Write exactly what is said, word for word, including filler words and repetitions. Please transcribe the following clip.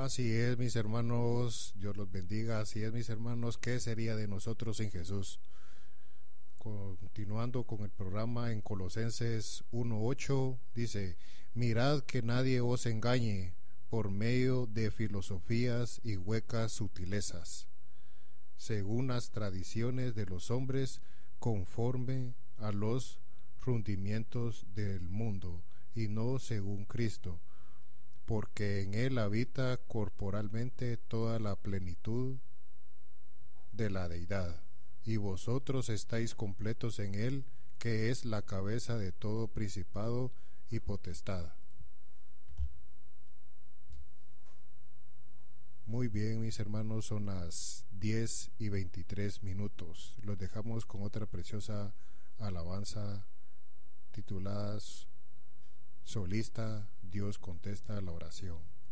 Así es, mis hermanos, Dios los bendiga. Así es, mis hermanos, ¿qué sería de nosotros sin Jesús? Continuando con el programa en Colosenses uno ocho, dice: mirad que nadie os engañe por medio de filosofías y huecas sutilezas, según las tradiciones de los hombres, conforme a los rudimientos del mundo, y no según Cristo, porque en él habita corporalmente toda la plenitud de la deidad, y vosotros estáis completos en él, que es la cabeza de todo principado y potestad. Muy bien, mis hermanos, son las diez y veintitrés minutos. Los dejamos con otra preciosa alabanza titulada Solista, Dios contesta la oración.